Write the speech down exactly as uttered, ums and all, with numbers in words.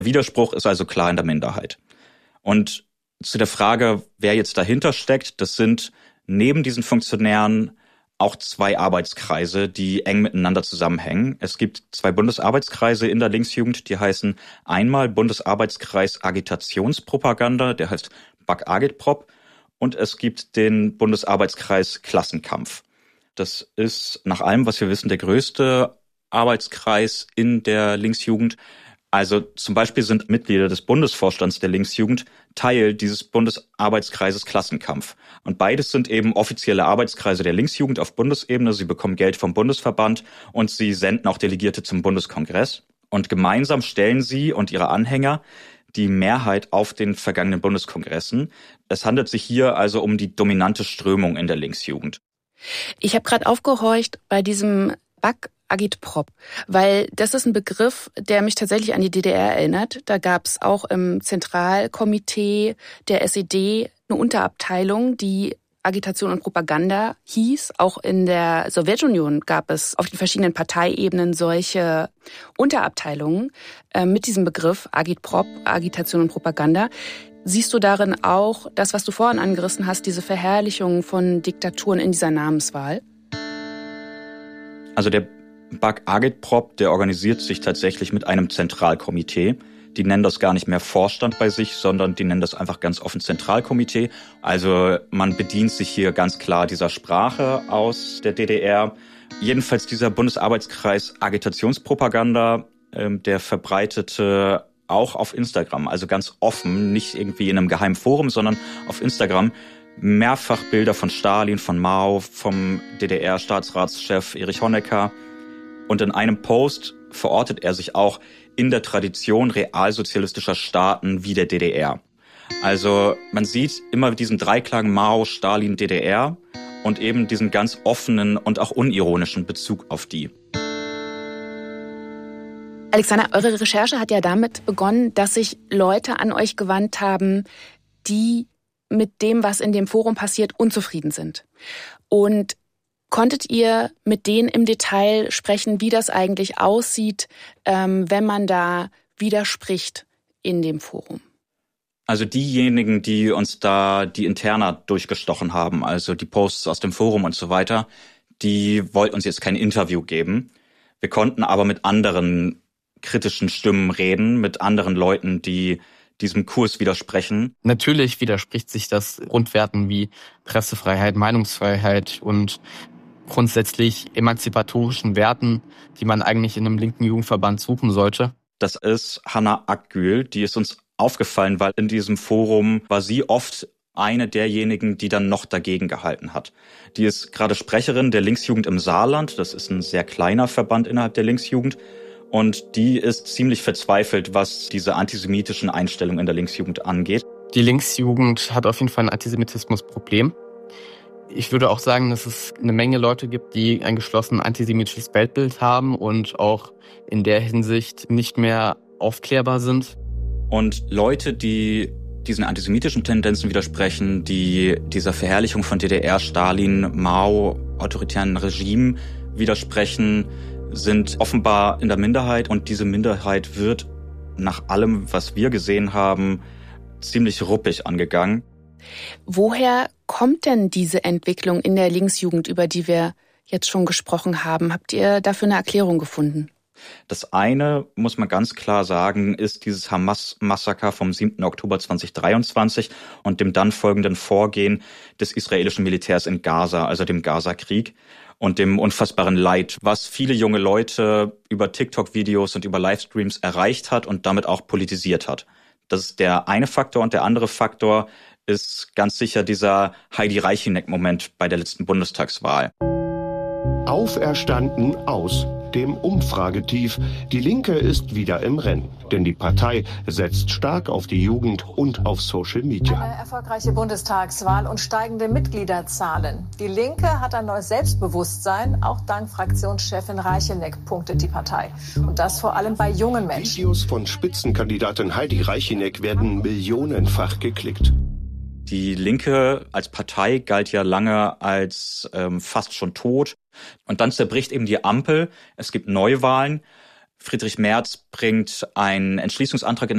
Widerspruch ist also klar in der Minderheit. Und zu der Frage, wer jetzt dahinter steckt, das sind neben diesen Funktionären auch zwei Arbeitskreise, die eng miteinander zusammenhängen. Es gibt zwei Bundesarbeitskreise in der Linksjugend, die heißen einmal Bundesarbeitskreis Agitationspropaganda, der heißt B A K Agitprop, und es gibt den Bundesarbeitskreis Klassenkampf. Das ist nach allem, was wir wissen, der größte Arbeitskreis in der Linksjugend. Also zum Beispiel sind Mitglieder des Bundesvorstands der Linksjugend Teil dieses Bundesarbeitskreises Klassenkampf. Und beides sind eben offizielle Arbeitskreise der Linksjugend auf Bundesebene. Sie bekommen Geld vom Bundesverband und sie senden auch Delegierte zum Bundeskongress. Und gemeinsam stellen sie und ihre Anhänger die Mehrheit auf den vergangenen Bundeskongressen. Es handelt sich hier also um die dominante Strömung in der Linksjugend. Ich habe gerade aufgehorcht bei diesem B A K Agitprop, weil das ist ein Begriff, der mich tatsächlich an die D D R erinnert. Da gab es auch im Zentralkomitee der S E D eine Unterabteilung, die Agitation und Propaganda hieß. Auch in der Sowjetunion gab es auf den verschiedenen Parteiebenen solche Unterabteilungen äh, mit diesem Begriff Agitprop, Agitation und Propaganda. Siehst du darin auch das, was du vorhin angerissen hast, diese Verherrlichung von Diktaturen in dieser Namenswahl? Also der B A K Agitprop, der organisiert sich tatsächlich mit einem Zentralkomitee. Die nennen das gar nicht mehr Vorstand bei sich, sondern die nennen das einfach ganz offen Zentralkomitee. Also man bedient sich hier ganz klar dieser Sprache aus der D D R. Jedenfalls dieser Bundesarbeitskreis Agitationspropaganda, ähm, der verbreitete auch auf Instagram, also ganz offen, nicht irgendwie in einem geheimen Forum, sondern auf Instagram, mehrfach Bilder von Stalin, von Mao, vom D D R-Staatsratschef Erich Honecker. Und in einem Post verortet er sich auch in der Tradition realsozialistischer Staaten wie der D D R. Also man sieht immer diesen Dreiklang Mao, Stalin, D D R und eben diesen ganz offenen und auch unironischen Bezug auf die. Alexander, eure Recherche hat ja damit begonnen, dass sich Leute an euch gewandt haben, die mit dem, was in dem Forum passiert, unzufrieden sind. Und konntet ihr mit denen im Detail sprechen, wie das eigentlich aussieht, ähm, wenn man da widerspricht in dem Forum? Also diejenigen, die uns da die Interna durchgestochen haben, also die Posts aus dem Forum und so weiter, die wollten uns jetzt kein Interview geben. Wir konnten aber mit anderen kritischen Stimmen reden, mit anderen Leuten, die diesem Kurs widersprechen. Natürlich widerspricht sich das Grundwerten wie Pressefreiheit, Meinungsfreiheit und grundsätzlich emanzipatorischen Werten, die man eigentlich in einem linken Jugendverband suchen sollte. Das ist Hanna Akgül, die ist uns aufgefallen, weil in diesem Forum war sie oft eine derjenigen, die dann noch dagegen gehalten hat. Die ist gerade Sprecherin der Linksjugend im Saarland, das ist ein sehr kleiner Verband innerhalb der Linksjugend. Und die ist ziemlich verzweifelt, was diese antisemitischen Einstellungen in der Linksjugend angeht. Die Linksjugend hat auf jeden Fall ein Antisemitismusproblem. Ich würde auch sagen, dass es eine Menge Leute gibt, die ein geschlossenes antisemitisches Weltbild haben und auch in der Hinsicht nicht mehr aufklärbar sind. Und Leute, die diesen antisemitischen Tendenzen widersprechen, die dieser Verherrlichung von D D R, Stalin, Mao, autoritären Regimen widersprechen, sind offenbar in der Minderheit. Und diese Minderheit wird nach allem, was wir gesehen haben, ziemlich ruppig angegangen. Woher kommt denn diese Entwicklung in der Linksjugend, über die wir jetzt schon gesprochen haben? Habt ihr dafür eine Erklärung gefunden? Das eine, muss man ganz klar sagen, ist dieses Hamas-Massaker vom siebten Oktober zweitausenddreiundzwanzig und dem dann folgenden Vorgehen des israelischen Militärs in Gaza, also dem Gaza-Krieg und dem unfassbaren Leid, was viele junge Leute über TikTok-Videos und über Livestreams erreicht hat und damit auch politisiert hat. Das ist der eine Faktor. Und der andere Faktor ist ganz sicher dieser Heidi Reicheneck-Moment bei der letzten Bundestagswahl. Auferstanden aus dem Umfragetief. Die Linke ist wieder im Rennen, denn die Partei setzt stark auf die Jugend und auf Social Media. Eine erfolgreiche Bundestagswahl und steigende Mitgliederzahlen. Die Linke hat ein neues Selbstbewusstsein. Auch dank Fraktionschefin Reicheneck punktet die Partei. Und das vor allem bei jungen Menschen. Videos von Spitzenkandidatin Heidi Reicheneck werden millionenfach geklickt. Die Linke als Partei galt ja lange als ähm, fast schon tot. Und dann zerbricht eben die Ampel. Es gibt Neuwahlen. Friedrich Merz bringt einen Entschließungsantrag in